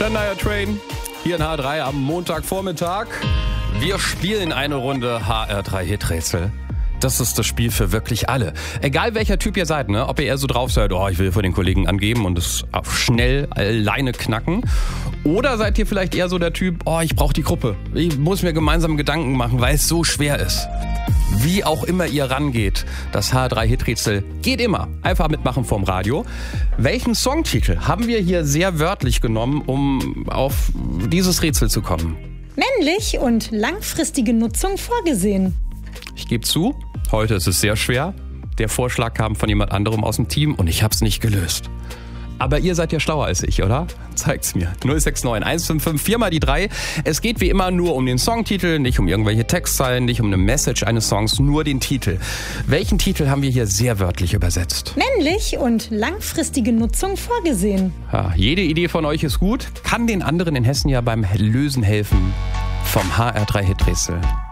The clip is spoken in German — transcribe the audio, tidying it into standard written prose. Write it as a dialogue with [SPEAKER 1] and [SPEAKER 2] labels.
[SPEAKER 1] Shania Twain hier in HR3 am Montagvormittag. Wir spielen eine Runde HR3 Hiträtsel. Das ist das Spiel für wirklich alle. Egal welcher Typ ihr seid, ne? Ob ihr eher so drauf seid, ich will vor den Kollegen angeben und es schnell alleine knacken. Oder seid ihr vielleicht eher so der Typ, ich brauche die Gruppe. Ich muss mir gemeinsam Gedanken machen, weil es so schwer ist. Wie auch immer ihr rangeht, das HR3 Hiträtsel geht immer. Einfach mitmachen vorm Radio. Welchen Songtitel haben wir hier sehr wörtlich genommen, um auf dieses Rätsel zu kommen?
[SPEAKER 2] Männlich und langfristige Nutzung vorgesehen.
[SPEAKER 1] Ich gebe zu, heute ist es sehr schwer. Der Vorschlag kam von jemand anderem aus dem Team und ich habe es nicht gelöst. Aber ihr seid ja schlauer als ich, oder? Zeigt's mir. 069 155 4 mal die 3. Es geht wie immer nur um den Songtitel, nicht um irgendwelche Textzeilen, nicht um eine Message eines Songs, nur den Titel. Welchen Titel haben wir hier sehr wörtlich übersetzt?
[SPEAKER 2] Männlich und langfristige Nutzung vorgesehen.
[SPEAKER 1] Ja, jede Idee von euch ist gut, kann den anderen in Hessen ja beim Lösen helfen vom HR3 Hiträtsel.